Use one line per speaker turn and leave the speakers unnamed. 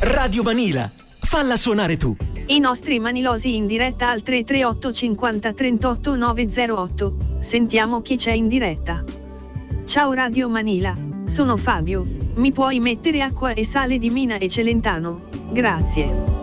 Radio Manila. Falla suonare tu.
I nostri manilosi in diretta al 338 50 38 908. Sentiamo chi c'è in diretta. Ciao Radio Manila, sono Fabio. Mi puoi mettere acqua e sale di Mina e Celentano? Grazie.